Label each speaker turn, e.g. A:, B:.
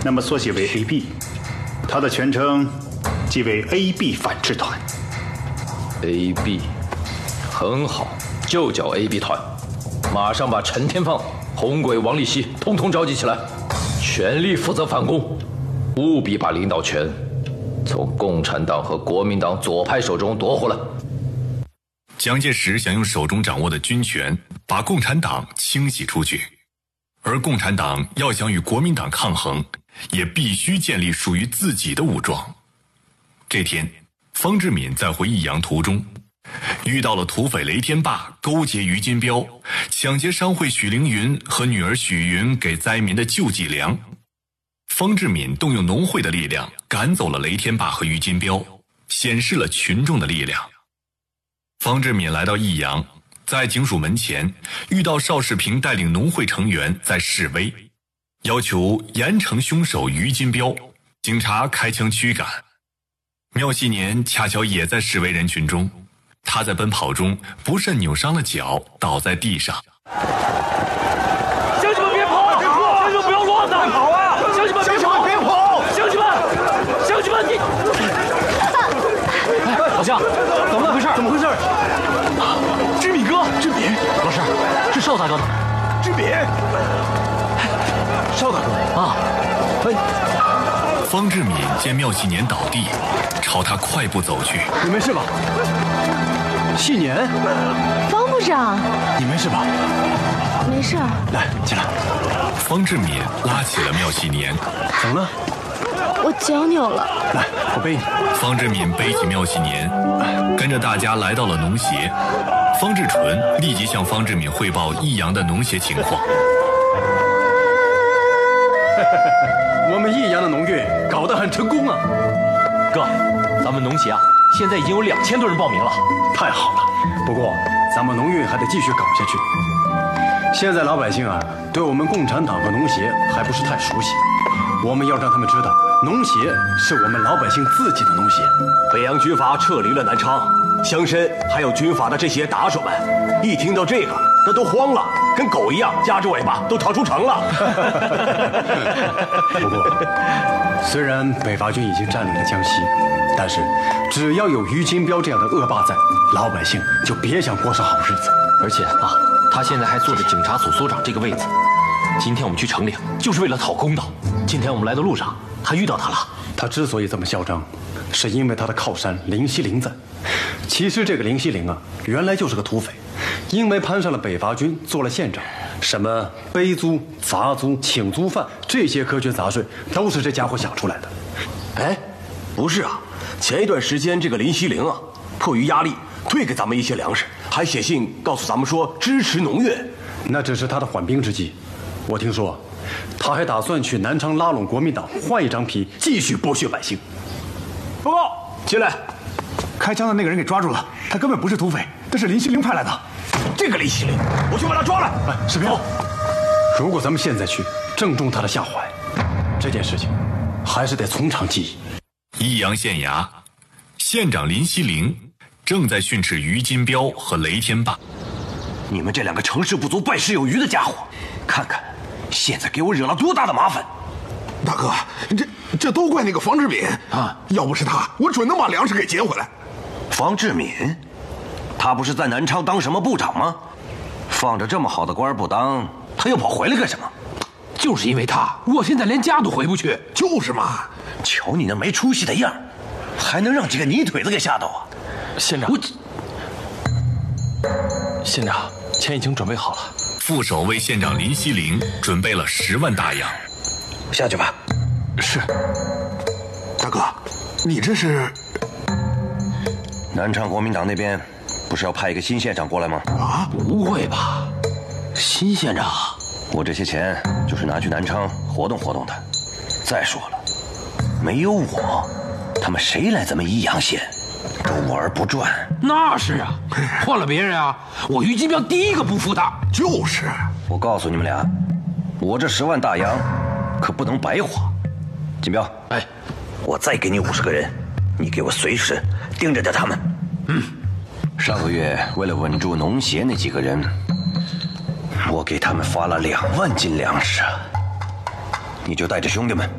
A: 那么缩写为 AB， 它的全称即为 AB 反制团。
B: AB， 很好，就叫 AB 团。马上把陈天放、红鬼王立熙统统召集起来，全力负责反攻，务必把领导权从共产党和国民党左派手中夺回来。
C: 蒋介石想用手中掌握的军权把共产党清洗出去，而共产党要想与国民党抗衡，也必须建立属于自己的武装。这天，方志敏在回益阳途中，遇到了土匪雷天霸勾结于金彪，抢劫商会许凌云和女儿许云给灾民的救济粮。方志敏动用农会的力量赶走了雷天霸和于金彪，显示了群众的力量。方志敏来到益阳，在警署门前遇到邵世平带领农会成员在示威，要求严惩凶手于金彪，警察开枪驱赶。廖锡年恰巧也在示威人群中，他在奔跑中不慎扭伤了脚，倒在地上。
D: 乡亲们别跑！别跑！乡亲们不要乱呐！别跑啊！乡亲们别跑！别跑！乡亲们，你……哎，老乡，怎么回事？怎么回事？志敏哥，志敏，老师，是邵大哥吗？志敏，邵大哥啊！
C: 方志敏见廖锡年倒地，朝他快步走去。
E: 你没事吧？细年，
F: 方部长，
E: 你没事吧？
F: 没事。
E: 来，进来。
C: 方志敏拉起了廖锡年。
E: 怎么了？
F: 我脚扭了。
E: 来，我背你。
C: 方志敏背起廖锡年，跟着大家来到了农协。方志纯立即向方志敏汇报益阳的农协情况。
E: 我们益阳的农运搞得很成功啊！
D: 哥，咱们农协啊，现在已经有2000多人报名了，
E: 太好了。不过，咱们农运还得继续搞下去。现在老百姓啊，对我们共产党和农协还不是太熟悉，我们要让他们知道，农协是我们老百姓自己的农协。
G: 北洋军阀撤离了南昌，乡绅还有军阀的这些打手们，一听到这个，那都慌了，跟狗一样，夹着尾巴都逃出城了。
E: 不过，虽然北伐军已经占领了江西，但是只要有于金彪这样的恶霸在，老百姓就别想过上好日子。
D: 而且啊，他现在还坐着警察所所长这个位子。今天我们去城里就是为了讨公道。今天我们来的路上，他遇到他了。
E: 他之所以这么嚣张，是因为他的靠山林希龄在。其实这个林希龄啊，原来就是个土匪，因为攀上了北伐军，做了县长，什么背租、罚租、请租饭这些苛捐杂税，都是这家伙想出来的。
G: 哎，不是啊，前一段时间这个林希龄啊，迫于压力退给咱们一些粮食，还写信告诉咱们说支持农运。
E: 那只是他的缓兵之计。我听说，他还打算去南昌拉拢国民党，换一张皮，继续剥削百姓。
G: 报告，进来。
H: 开枪的那个人给抓住了，他根本不是土匪，那是林希龄派来的。
G: 这个林希龄，我去把他抓来。
E: 哎，士兵，如果咱们现在去，正中他的下怀，这件事情还是得从长计议。
C: 益阳县衙，县长林希龄正在训斥于金彪和雷天霸。
G: 你们这两个成事不足败事有余的家伙，看看现在给我惹了多大的麻烦！
H: 大哥，这都怪那个方志敏啊！要不是他，我准能把粮食给劫回来。
G: 方志敏，他不是在南昌当什么部长吗？放着这么好的官不当，他又跑回来干什么？
D: 就是因为他，我现在连家都回不去。
H: 就是嘛！
G: 瞧你那没出息的样，还能让几个泥腿子给吓到啊！
D: 县长，县长，钱已经准备好了。
C: 副手为县长林希龄准备了10万大洋。
G: 下去吧。
H: 是。大哥，你这是？
G: 南昌国民党那边不是要派一个新县长过来吗？
H: 啊？
D: 不会吧？新县长？
G: 我这些钱就是拿去南昌活动活动的。再说了，没有我，他们谁来咱们益阳县？周而不转。
D: 那是啊，换了别人啊，我于金彪第一个不服他。
H: 就是。
G: 我告诉你们俩，我这10万大洋可不能白花。金彪，
D: 哎，
G: 我再给你50个人，你给我随时盯着点他们。上个月为了稳住农协那几个人，我给他们发了2万斤粮食，你就带着兄弟们